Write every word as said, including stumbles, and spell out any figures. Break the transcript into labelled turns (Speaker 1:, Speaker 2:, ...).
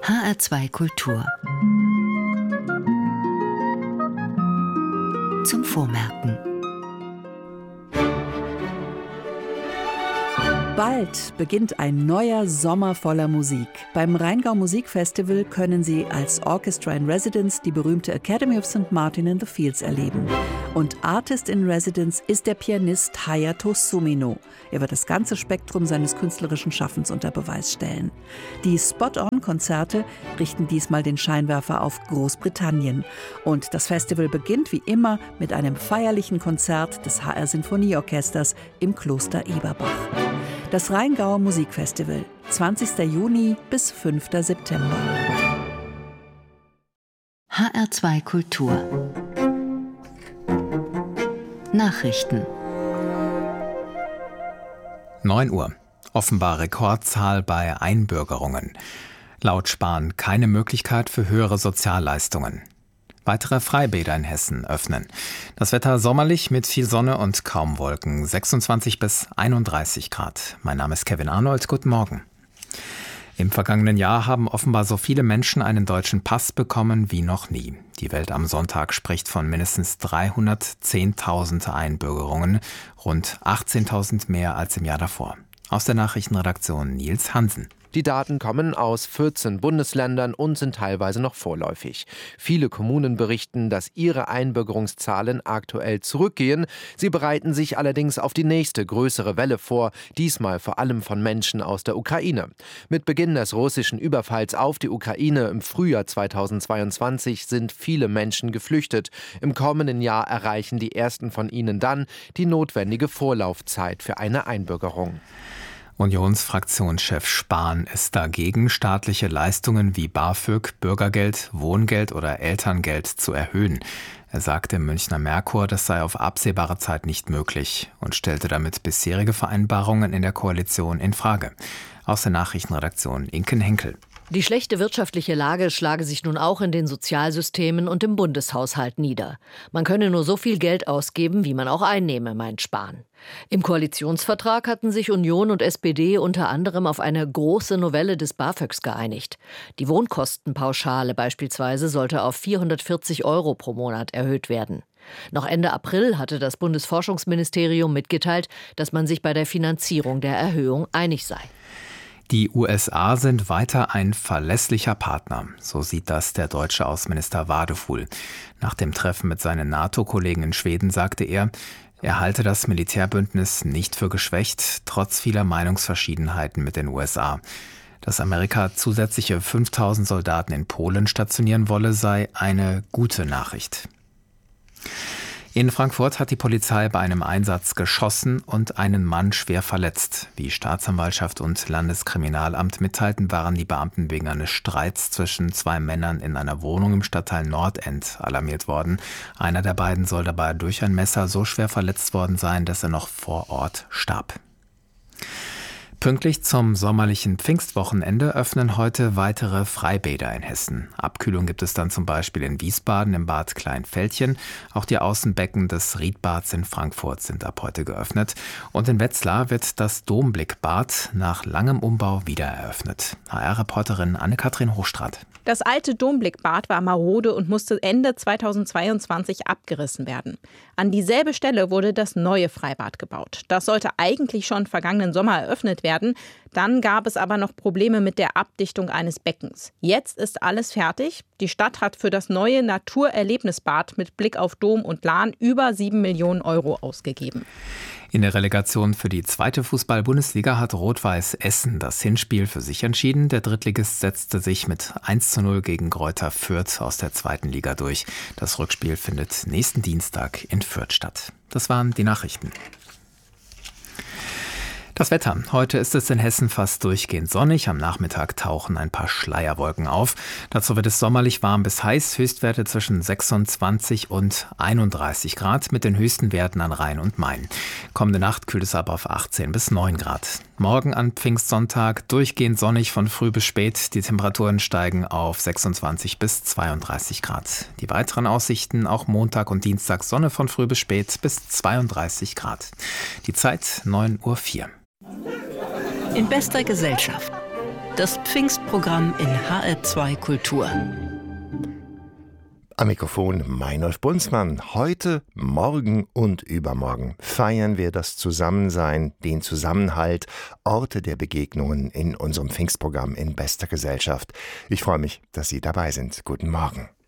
Speaker 1: H R zwei Kultur. Zum Vormerken.
Speaker 2: Bald beginnt ein neuer Sommer voller Musik. Beim Rheingau Musikfestival können Sie als Orchestra in Residence die berühmte Academy of Sankt Martin in the Fields erleben. Und Artist in Residence ist der Pianist Hayato Sumino. Er wird das ganze Spektrum seines künstlerischen Schaffens unter Beweis stellen. Die Spot-on-Konzerte richten diesmal den Scheinwerfer auf Großbritannien. Und das Festival beginnt wie immer mit einem feierlichen Konzert des H R Sinfonieorchesters im Kloster Eberbach. Das Rheingauer Musikfestival, zwanzigster Juni bis fünfter September.
Speaker 1: H R zwei Kultur. Nachrichten.
Speaker 3: neun Uhr. Offenbar Rekordzahl bei Einbürgerungen. Laut Spahn keine Möglichkeit für höhere Sozialleistungen. Weitere Freibäder in Hessen öffnen. Das Wetter sommerlich mit viel Sonne und kaum Wolken. sechsundzwanzig bis einunddreißig Grad. Mein Name ist Kevin Arnold. Guten Morgen. Im vergangenen Jahr haben offenbar so viele Menschen einen deutschen Pass bekommen wie noch nie. Die Welt am Sonntag spricht von mindestens dreihundertzehntausend Einbürgerungen, rund achtzehntausend mehr als im Jahr davor. Aus der Nachrichtenredaktion Nils Hansen.
Speaker 4: Die Daten kommen aus vierzehn Bundesländern und sind teilweise noch vorläufig. Viele Kommunen berichten, dass ihre Einbürgerungszahlen aktuell zurückgehen. Sie bereiten sich allerdings auf die nächste größere Welle vor, diesmal vor allem von Menschen aus der Ukraine. Mit Beginn des russischen Überfalls auf die Ukraine im Frühjahr zweitausendzweiundzwanzig sind viele Menschen geflüchtet. Im kommenden Jahr erreichen die ersten von ihnen dann die notwendige Vorlaufzeit für eine Einbürgerung.
Speaker 3: Unionsfraktionschef Spahn ist dagegen, staatliche Leistungen wie BAföG, Bürgergeld, Wohngeld oder Elterngeld zu erhöhen. Er sagte im Münchner Merkur, das sei auf absehbare Zeit nicht möglich und stellte damit bisherige Vereinbarungen in der Koalition in Frage. Aus der Nachrichtenredaktion Inken Henkel.
Speaker 5: Die schlechte wirtschaftliche Lage schlage sich nun auch in den Sozialsystemen und im Bundeshaushalt nieder. Man könne nur so viel Geld ausgeben, wie man auch einnehme, meint Spahn. Im Koalitionsvertrag hatten sich Union und S P D unter anderem auf eine große Novelle des BAföGs geeinigt. Die Wohnkostenpauschale beispielsweise sollte auf vierhundertvierzig Euro pro Monat erhöht werden. Noch Ende April hatte das Bundesforschungsministerium mitgeteilt, dass man sich bei der Finanzierung der Erhöhung einig sei.
Speaker 3: Die U S A sind weiter ein verlässlicher Partner, so sieht das der deutsche Außenminister Wadefuhl. Nach dem Treffen mit seinen NATO-Kollegen in Schweden sagte er, er halte das Militärbündnis nicht für geschwächt, trotz vieler Meinungsverschiedenheiten mit den U S A. Dass Amerika zusätzliche fünftausend Soldaten in Polen stationieren wolle, sei eine gute Nachricht. In Frankfurt hat die Polizei bei einem Einsatz geschossen und einen Mann schwer verletzt. Wie Staatsanwaltschaft und Landeskriminalamt mitteilten, waren die Beamten wegen eines Streits zwischen zwei Männern in einer Wohnung im Stadtteil Nordend alarmiert worden. Einer der beiden soll dabei durch ein Messer so schwer verletzt worden sein, dass er noch vor Ort starb. Pünktlich zum sommerlichen Pfingstwochenende öffnen heute weitere Freibäder in Hessen. Abkühlung gibt es dann zum Beispiel in Wiesbaden im Bad Kleinfeldchen. Auch die Außenbecken des Riedbads in Frankfurt sind ab heute geöffnet. Und in Wetzlar wird das Domblickbad nach langem Umbau wieder eröffnet. H R-Reporterin Anne-Kathrin Hochstraat.
Speaker 6: Das alte Domblickbad war marode und musste Ende zweitausendzweiundzwanzig abgerissen werden. An dieselbe Stelle wurde das neue Freibad gebaut. Das sollte eigentlich schon vergangenen Sommer eröffnet werden. Dann gab es aber noch Probleme mit der Abdichtung eines Beckens. Jetzt ist alles fertig. Die Stadt hat für das neue Naturerlebnisbad mit Blick auf Dom und Lahn über sieben Millionen Euro ausgegeben.
Speaker 3: In der Relegation für die zweite Fußball-Bundesliga hat Rot-Weiß Essen das Hinspiel für sich entschieden. Der Drittligist setzte sich mit eins zu null gegen Greuther Fürth aus der zweiten Liga durch. Das Rückspiel findet nächsten Dienstag in Fürth statt. Das waren die Nachrichten. Das Wetter. Heute ist es in Hessen fast durchgehend sonnig. Am Nachmittag tauchen ein paar Schleierwolken auf. Dazu wird es sommerlich warm bis heiß. Höchstwerte zwischen sechsundzwanzig und einunddreißig Grad mit den höchsten Werten an Rhein und Main. Kommende Nacht kühlt es ab auf achtzehn bis neun Grad. Morgen an Pfingstsonntag durchgehend sonnig von früh bis spät. Die Temperaturen steigen auf sechsundzwanzig bis zweiunddreißig Grad. Die weiteren Aussichten auch Montag und Dienstag Sonne von früh bis spät bis zweiunddreißig Grad. Die Zeit neun Uhr vier.
Speaker 1: In bester Gesellschaft. Das Pfingstprogramm in H R zwei Kultur.
Speaker 7: Am Mikrofon Meinolf Bunzmann. Heute, morgen und übermorgen feiern wir das Zusammensein, den Zusammenhalt, Orte der Begegnungen in unserem Pfingstprogramm in bester Gesellschaft. Ich freue mich, dass Sie dabei sind. Guten Morgen.